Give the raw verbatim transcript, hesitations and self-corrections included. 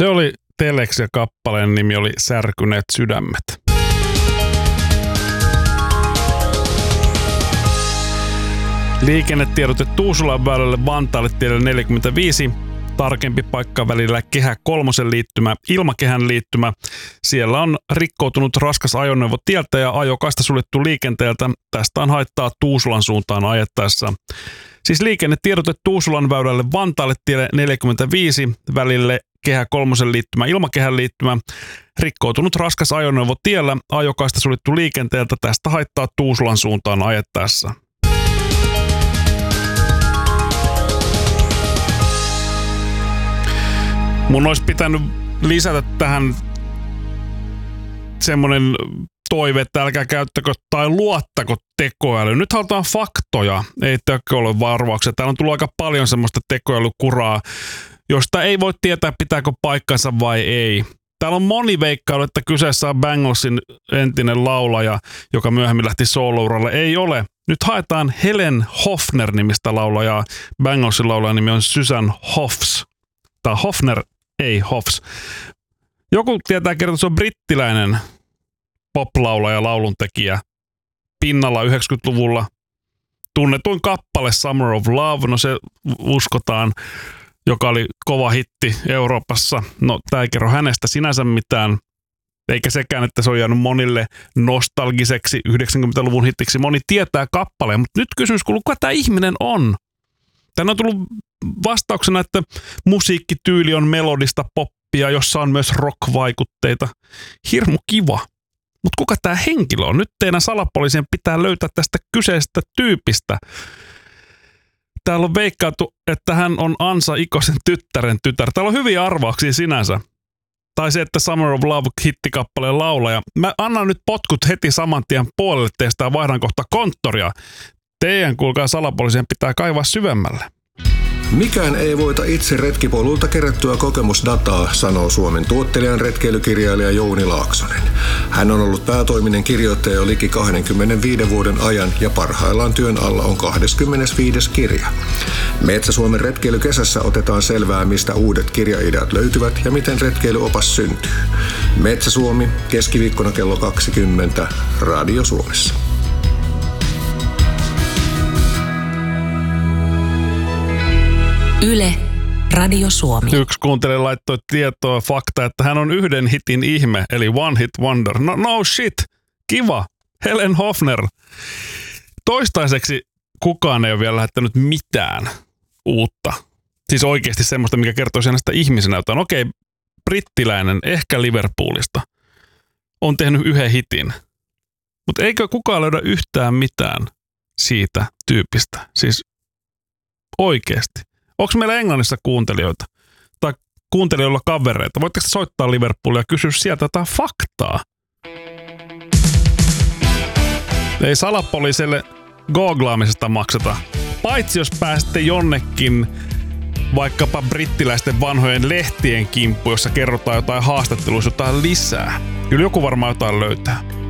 Se oli Telex ja kappaleen nimi oli Särkyneet sydämet. Liikennetiedote Tuusulan väylälle Vantaalle tielle neljäkymmentäviisi. Tarkempi paikka välillä Kehä kolmosen liittymä, ilmakehän liittymä. Siellä on rikkoutunut raskas ajoneuvo tieltä ja ajokaista suljettu liikenteeltä. Tästä on haittaa Tuusulan suuntaan ajettaessa. Siis liikennetiedote Tuusulan väylälle Vantaalle tielle neljäkymmentäviisi välille Kehä kolmosen liittymä, ilmakehän liittymä. Rikkoutunut raskas ajoneuvo tiellä, ajokaista suljettu liikenteeltä. Tästä haittaa Tuusulan suuntaan ajettaessa. Mun olisi pitänyt lisätä tähän semmoinen toive, että älkää käyttäkö tai luottako tekoälyyn. Nyt halutaan faktoja, ei tekoälyn varvauksia. Täällä on tullut aika paljon semmoista tekoälykuraa, josta ei voi tietää, pitääkö paikkansa vai ei. Täällä on moni veikkailu, että kyseessä on Banglesin entinen laulaja, joka myöhemmin lähti soolouralle. Ei ole. Nyt haetaan Helen Hofner-nimistä laulajaa. Banglesin laulajan nimi on Susan Hoffs. Tai Hofner, ei Hoffs. Joku tietää kertoa, että se on brittiläinen poplaulaja, lauluntekijä. Pinnalla yhdeksänkymmentäluvulla. Tunnetuin kappale Summer of Love, no se uskotaan, joka oli kova hitti Euroopassa. No, tämä ei kerro hänestä sinänsä mitään. Eikä sekään, että se on jäänyt monille nostalgiseksi yhdeksänkymmentäluvun hittiksi. Moni tietää kappaleen, mutta nyt kysymys kuuluu, kuka tämä ihminen on? Tänne on tullut vastauksena, että musiikkityyli on melodista poppia, jossa on myös rock-vaikutteita. Hirmu kiva. Mutta kuka tämä henkilö on? Nyt teidän salapoliisien pitää löytää tästä kyseisestä tyypistä. Täällä on veikkaatu, että hän on Ansa Ikosen tyttären tytär. Täällä on hyviä arvauksia sinänsä. Tai se, että Summer of Love -hittikappaleen laulaja. Mä annan nyt potkut heti saman tien puolelle teistä ja vaihdan kohta konttoria. Teidän, kuulkaa, salapoliisien pitää kaivaa syvemmälle. Mikään ei voita itse retkipolulta kerättyä kokemusdataa, sanoo Suomen tuottelijan retkeilykirjailija Jouni Laaksonen. Hän on ollut päätoiminen kirjoittaja jo liki kaksikymmentäviisi vuoden ajan ja parhaillaan työn alla on kaksikymmentäviides kirja. Metsä-Suomen retkeilykesässä otetaan selvää, mistä uudet kirjaideat löytyvät ja miten retkeilyopas syntyy. Metsä-Suomi, keskiviikkona kello kaksikymmentä, Radio Suomessa. Yle, Radio Suomi. Yksi kuuntelija laittoi tietoa fakta, että hän on yhden hitin ihme, eli one hit wonder. No, no shit, kiva, Helen Hofner. Toistaiseksi kukaan ei ole vielä lähettänyt mitään uutta. Siis oikeasti semmoista, mikä kertoo hänestä ihmisenä jotain. Okei, brittiläinen, ehkä Liverpoolista, on tehnyt yhden hitin. Mutta eikö kukaan löydä yhtään mitään siitä tyypistä? Siis oikeasti. Onko meillä Englannissa kuuntelijoita tai kuuntelijoilla kavereita? Voitteko soittaa Liverpoolia ja kysyä sieltä jotain faktaa? Ei salapoliisille googlaamisesta makseta. Paitsi jos pääsette jonnekin vaikkapa brittiläisten vanhojen lehtien kimppu, jossa kerrotaan jotain haastatteluissa, jotain lisää. Kyllä joku varmaan jotain löytää.